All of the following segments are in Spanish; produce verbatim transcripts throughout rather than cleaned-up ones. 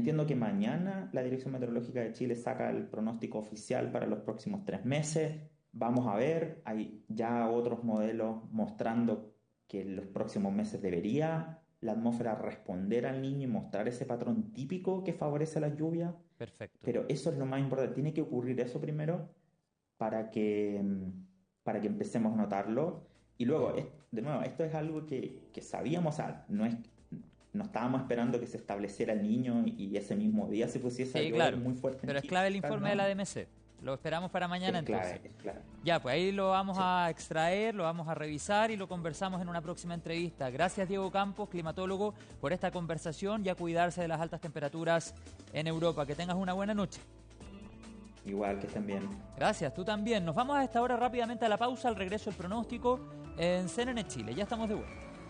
entiendo que mañana la Dirección Meteorológica de Chile saca el pronóstico oficial para los próximos tres meses. Vamos a ver, hay ya otros modelos mostrando que en los próximos meses debería la atmósfera responder al niño y mostrar ese patrón típico que favorece la lluvia. Perfecto. Pero eso es lo más importante, tiene que ocurrir eso primero para que, para que empecemos a notarlo. Y luego, es, de nuevo, esto es algo que, que sabíamos, o sea, no es, no estábamos esperando que se estableciera el niño y ese mismo día se pusiese Sí, a claro. llover muy fuerte. Pero en es clave el Chile, informe ¿no? de la D M C. Lo esperamos para mañana Es clave, entonces. es clave. Ya, pues ahí lo vamos Sí. a extraer, lo vamos a revisar y lo conversamos en una próxima entrevista. Gracias, Diego Campos, climatólogo, por esta conversación y a cuidarse de las altas temperaturas en Europa. Que tengas una buena noche. Igual, que estén bien. Gracias, tú también. Nos vamos a esta hora rápidamente a la pausa, al regreso el pronóstico en C N N Chile. Ya estamos de vuelta.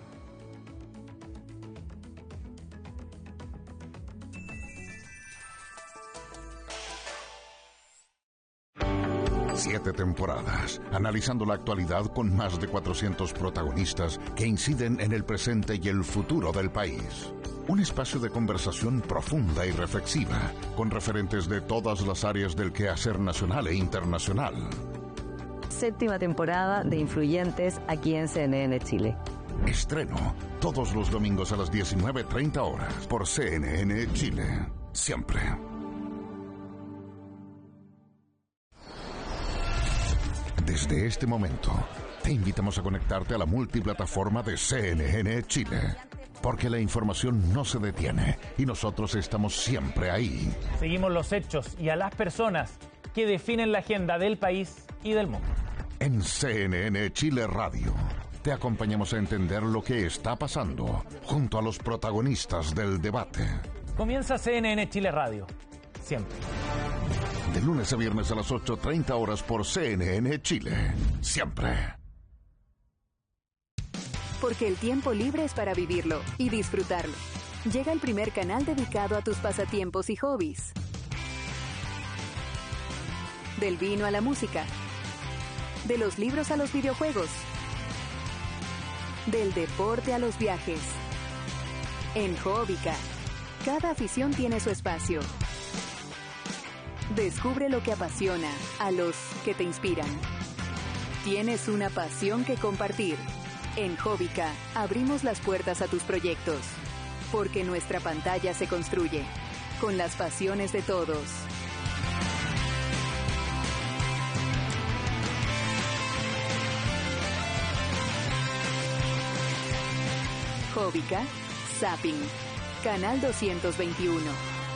Siete temporadas, analizando la actualidad con más de cuatrocientos protagonistas que inciden en el presente y el futuro del país. Un espacio de conversación profunda y reflexiva, con referentes de todas las áreas del quehacer nacional e internacional. Séptima temporada de Influyentes aquí en C N N Chile. Estreno todos los domingos a las diecinueve treinta horas por C N N Chile. Siempre. Desde este momento, te invitamos a conectarte a la multiplataforma de C N N Chile, porque la información no se detiene y nosotros estamos siempre ahí. Seguimos los hechos y a las personas que definen la agenda del país y del mundo. En C N N Chile Radio, te acompañamos a entender lo que está pasando junto a los protagonistas del debate. Comienza C N N Chile Radio. Siempre. De lunes a viernes a las ocho treinta horas por C N N Chile. Siempre. Porque el tiempo libre es para vivirlo y disfrutarlo. Llega el primer canal dedicado a tus pasatiempos y hobbies. Del vino a la música. De los libros a los videojuegos. Del deporte a los viajes. En Hobbica, cada afición tiene su espacio. Descubre lo que apasiona a los que te inspiran. Tienes una pasión que compartir. En Hobbica abrimos las puertas a tus proyectos, porque nuestra pantalla se construye con las pasiones de todos. Hobbica, Zapping, Canal doscientos veintiuno.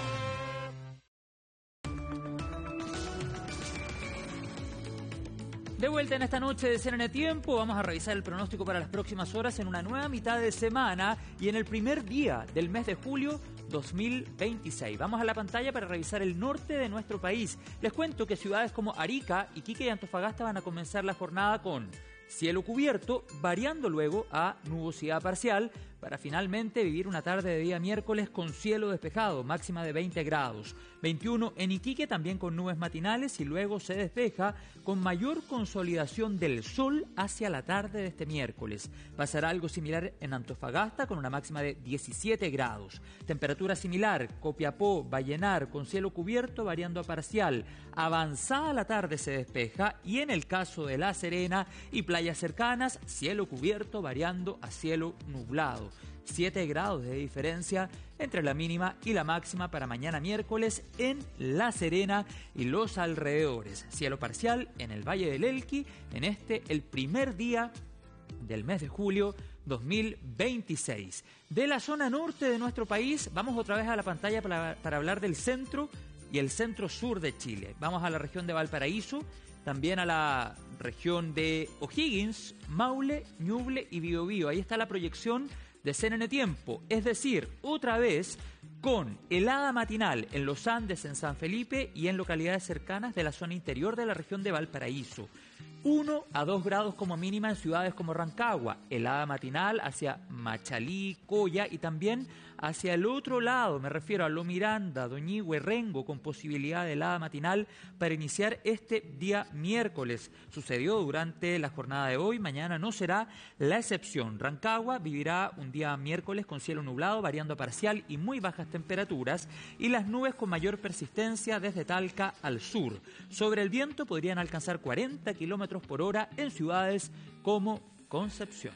De vuelta en esta noche de C N N Tiempo, vamos a revisar el pronóstico para las próximas horas en una nueva mitad de semana y en el primer día del mes de julio dos mil veintiséis. Vamos a la pantalla para revisar el norte de nuestro país. Les cuento que ciudades como Arica, Iquique y Antofagasta van a comenzar la jornada con cielo cubierto, variando luego a nubosidad parcial, para finalmente vivir una tarde de día miércoles con cielo despejado, máxima de veinte grados. veintiuno en Iquique, también con nubes matinales, y luego se despeja con mayor consolidación del sol hacia la tarde de este miércoles. Pasará algo similar en Antofagasta, con una máxima de diecisiete grados. Temperatura similar, Copiapó, Vallenar, con cielo cubierto, variando a parcial. Avanzada la tarde se despeja, y en el caso de La Serena y playas cercanas, cielo cubierto, variando a cielo nublado. siete grados de diferencia entre la mínima y la máxima para mañana miércoles en La Serena y los alrededores. Cielo parcial en el Valle del Elqui, en este el primer día del mes de julio dos mil veintiséis. De la zona norte de nuestro país, vamos otra vez a la pantalla para, para hablar del centro y el centro sur de Chile. Vamos a la región de Valparaíso, también a la región de O'Higgins, Maule, Ñuble y Biobío. Ahí está la proyección de C N N Tiempo, es decir, otra vez con helada matinal en los Andes, en San Felipe y en localidades cercanas de la zona interior de la región de Valparaíso. uno a dos grados como mínima en ciudades como Rancagua, helada matinal hacia Machalí, Coya y también hacia el otro lado, me refiero a Lo Miranda, Doñihue, Rengo, con posibilidad de helada matinal para iniciar este día miércoles. Sucedió durante la jornada de hoy, mañana no será la excepción. Rancagua vivirá un día miércoles con cielo nublado, variando a parcial y muy bajas temperaturas, y las nubes con mayor persistencia desde Talca al sur. Sobre el viento podrían alcanzar cuarenta kilómetros por hora en ciudades como Concepción.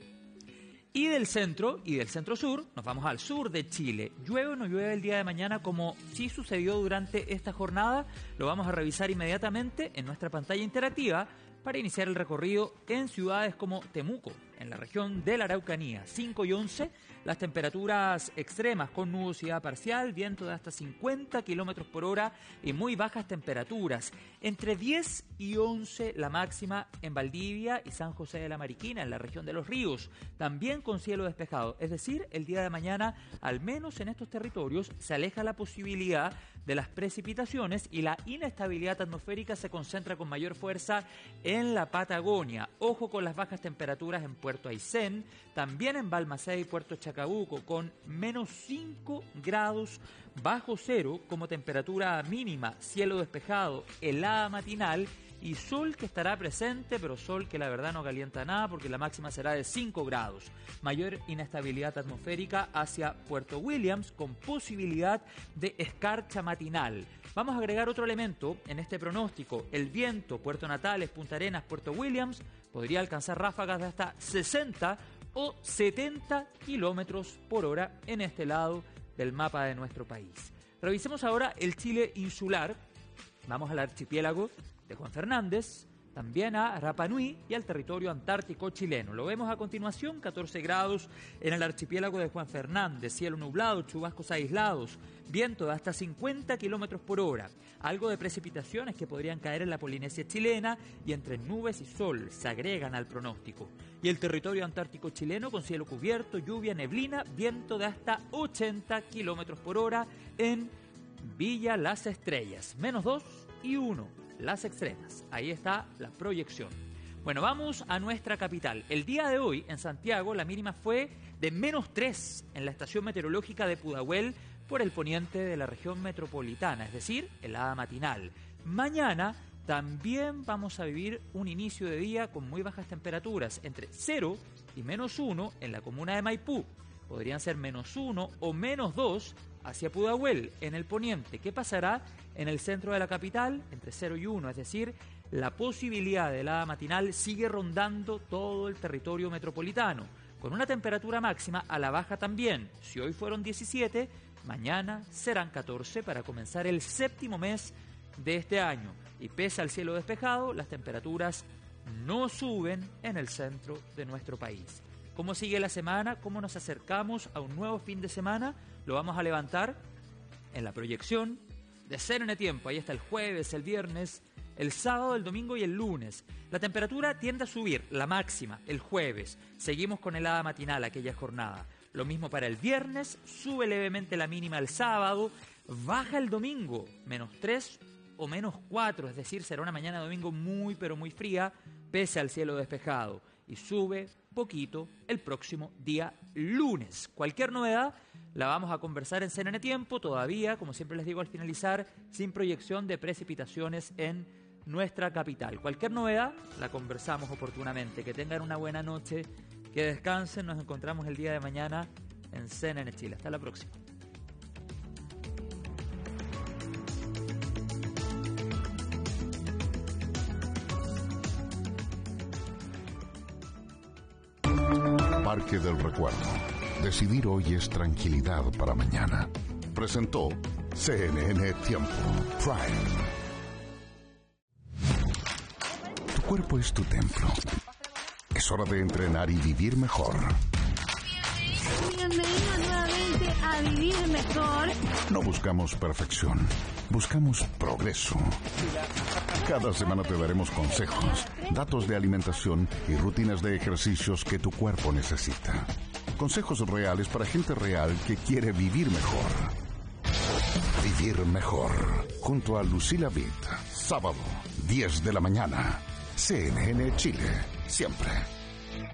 Y del centro y del centro-sur, nos vamos al sur de Chile. ¿Llueve o no llueve el día de mañana como sí sucedió durante esta jornada? Lo vamos a revisar inmediatamente en nuestra pantalla interactiva para iniciar el recorrido en ciudades como Temuco, en la región de la Araucanía. cinco y once, las temperaturas extremas con nubosidad parcial, viento de hasta cincuenta kilómetros por hora y muy bajas temperaturas. Entre diez y once la máxima en Valdivia y San José de la Mariquina, en la región de Los Ríos, también con cielo despejado. Es decir, el día de mañana, al menos en estos territorios, se aleja la posibilidad de las precipitaciones y la inestabilidad atmosférica se concentra con mayor fuerza en la Patagonia. Ojo con las bajas temperaturas en Puerto Aysén, también en Balmaceda y Puerto Chacabuco, con menos cinco grados bajo cero como temperatura mínima, cielo despejado, helada matinal y sol que estará presente, pero sol que la verdad no calienta nada porque la máxima será de cinco grados. Mayor inestabilidad atmosférica hacia Puerto Williams con posibilidad de escarcha matinal. Vamos a agregar otro elemento en este pronóstico. El viento, Puerto Natales, Punta Arenas, Puerto Williams, podría alcanzar ráfagas de hasta sesenta o setenta kilómetros por hora en este lado del mapa de nuestro país. Revisemos ahora el Chile insular. Vamos al archipiélago de Juan Fernández, también a Rapa Nui y al territorio antártico chileno. Lo vemos a continuación, catorce grados en el archipiélago de Juan Fernández, cielo nublado, chubascos aislados, viento de hasta cincuenta kilómetros por hora, algo de precipitaciones que podrían caer en la Polinesia chilena y entre nubes y sol se agregan al pronóstico. Y el territorio antártico chileno con cielo cubierto, lluvia, neblina, viento de hasta ochenta kilómetros por hora en Villa Las Estrellas, menos dos y uno. Las extremas. Ahí está la proyección. Bueno, vamos a nuestra capital. El día de hoy en Santiago la mínima fue de menos tres en la estación meteorológica de Pudahuel por el poniente de la región metropolitana, es decir, helada matinal. Mañana también vamos a vivir un inicio de día con muy bajas temperaturas, entre cero y menos uno en la comuna de Maipú. Podrían ser menos uno o menos dos hacia Pudahuel, en el poniente. ¿Qué pasará en el centro de la capital? Entre cero y uno, es decir, la posibilidad de helada matinal sigue rondando todo el territorio metropolitano, con una temperatura máxima a la baja también. Si hoy fueron diecisiete, mañana serán catorce para comenzar el séptimo mes de este año. Y pese al cielo despejado, las temperaturas no suben en el centro de nuestro país. ¿Cómo sigue la semana? ¿Cómo nos acercamos a un nuevo fin de semana? Lo vamos a levantar en la proyección de C N N Tiempo. Ahí está el jueves, el viernes, el sábado, el domingo y el lunes. La temperatura tiende a subir, la máxima, el jueves. Seguimos con helada matinal aquella jornada. Lo mismo para el viernes, sube levemente la mínima el sábado, baja el domingo, menos tres o menos cuatro, es decir, será una mañana de domingo muy pero muy fría, pese al cielo despejado. Y sube poquito el próximo día lunes. Cualquier novedad la vamos a conversar en C N N Tiempo, todavía, como siempre les digo al finalizar, sin proyección de precipitaciones en nuestra capital. Cualquier novedad la conversamos oportunamente. Que tengan una buena noche, que descansen, nos encontramos el día de mañana en C N N Chile. Hasta la próxima. Parque del Recuerdo. Decidir hoy es tranquilidad para mañana. Presentó C N N Tiempo Prime. Tu cuerpo es tu templo. Es hora de entrenar y vivir mejor. Bienvenido nuevamente a Vivir Mejor. No buscamos perfección, buscamos progreso. Cada semana te daremos consejos, datos de alimentación y rutinas de ejercicios que tu cuerpo necesita. Consejos reales para gente real que quiere vivir mejor. Vivir Mejor, junto a Lucila Vitt. Sábado, diez de la mañana. C N N Chile, siempre.